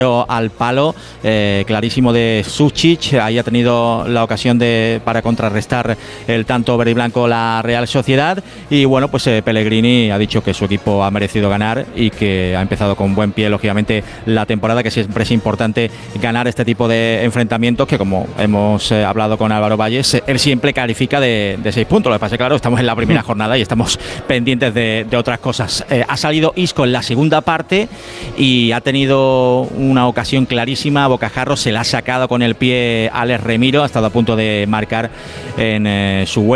al palo, clarísimo de Sucic. Ahí ha tenido la ocasión para contrarrestar el tanto verde y blanco la Real Sociedad. Y bueno, pues Pellegrini ha dicho que su equipo ha merecido ganar y que ha empezado con buen pie, lógicamente, la temporada, que siempre es importante ganar este tipo de enfrentamientos, que como hemos hablado con Álvaro Valles, él siempre califica de 6 puntos. Lo que pasa es que, claro, estamos en la primera jornada y estamos pendientes de otras cosas. Ha salido Isco en la segunda parte y ha tenido una ocasión clarísima. Bocajarro se la ha sacado con el pie Alex Remiro, ha estado a punto de marcar en su